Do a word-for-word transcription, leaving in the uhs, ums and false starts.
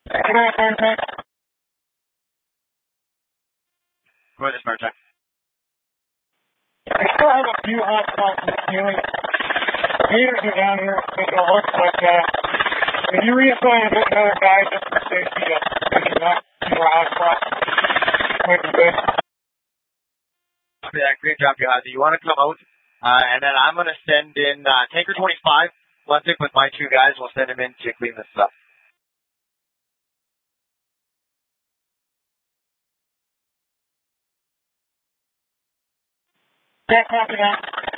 Go ahead, Smart Check. I still have a few hot spots in the ceiling. Meters are down here, so it looks like that. Can you reassign another guy just for safety to finish up your hot spots? Might be good. Yeah, great job, guys. You want to come out, uh, and then I'm going to send in uh, Tanker twenty-five, Luntic with my two guys. We'll send him in to clean this up. Yeah, copy that.